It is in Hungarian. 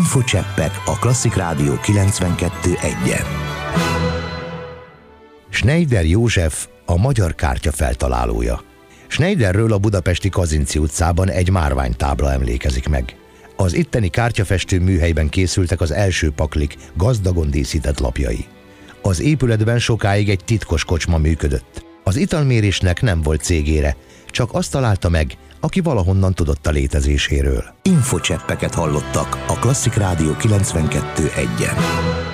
Infocseppek a Klasszik Rádió 92.1-en. Schneider József a magyar kártya feltalálója. Schneiderről a budapesti Kazinczy utcában egy márványtábla emlékezik meg. Az itteni kártyafestő műhelyben készültek az első paklik gazdagon díszített lapjai. Az épületben sokáig egy titkos kocsma működött. Az italmérésnek nem volt cégére, csak azt találta meg, aki valahonnan tudott a létezéséről. Infocseppeket hallottak a Klasszik Rádió 92.1-en.